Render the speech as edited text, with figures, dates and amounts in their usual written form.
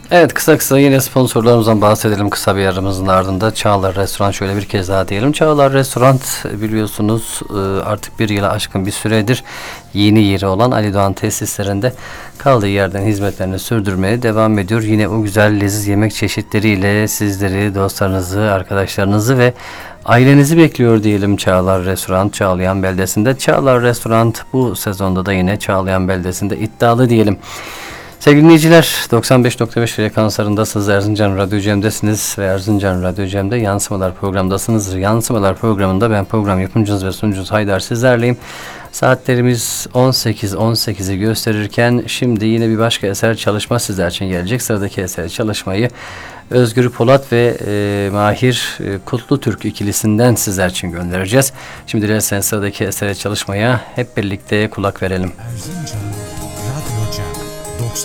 Evet, kısa kısa yine sponsorlarımızdan bahsedelim kısa bir aramızın ardında. Çağlar Restoran, şöyle bir kez daha diyelim. Çağlar Restoran biliyorsunuz artık bir yıla aşkın bir süredir yeni yeri olan Ali Doğan tesislerinde kaldığı yerden hizmetlerini sürdürmeye devam ediyor. Yine o güzel leziz yemek çeşitleriyle sizleri, dostlarınızı, arkadaşlarınızı ve ailenizi bekliyor diyelim Çağlar Restoran Çağlayan Beldesi'nde. Çağlar Restoran bu sezonda da yine Çağlayan Beldesi'nde iddialı diyelim. Sevgili dinleyiciler, 95.5 frekanslarındasınız. Erzincan Radyo Cem'desiniz ve Erzincan Radyo Cem'de Yansımalar programdasınız. Yansımalar programında ben program yapımcınız ve sunucunuz Haydar sizlerleyim. Saatlerimiz 18.18'i gösterirken şimdi yine bir başka eser çalışma sizler için gelecek. Sıradaki eser çalışmayı Özgür Polat ve Mahir Kutlutürk ikilisinden sizler için göndereceğiz. Şimdi dilerseniz sıradaki esere çalışmaya hep birlikte kulak verelim. Erzincan